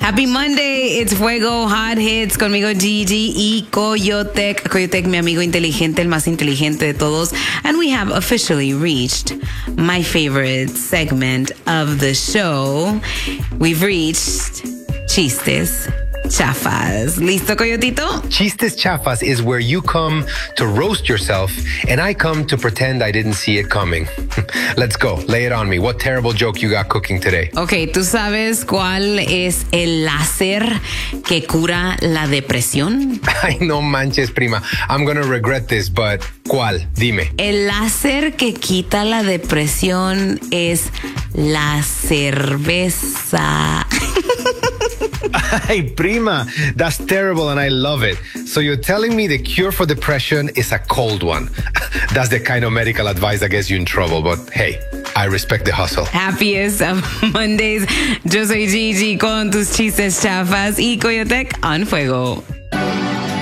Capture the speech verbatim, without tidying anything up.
Happy Monday, it's Fuego Hot Hits conmigo Gigi y Coyotec. Coyotec, mi amigo inteligente, el más inteligente de todos. And we have officially reached my favorite segment of the show. We've reached Chistes Chafas. ¿Listo, Coyotito? Chistes Chafas is where you come to roast yourself and I come to pretend I didn't see it coming. Let's go. Lay it on me. What terrible joke you got cooking today? Okay, ¿tú sabes cuál es el láser que cura la depresión? Ay, no manches, prima. I'm gonna regret this, but ¿cuál? Dime. El láser que quita la depresión es la cerveza. Ay, prima, that's terrible and I love it. So you're telling me the cure for depression is a cold one. That's the kind of medical advice that gets you in trouble, but hey, I respect the hustle. Happiest of Mondays. Yo soy Gigi con tus chistes chafas y Coyotec on Fuego.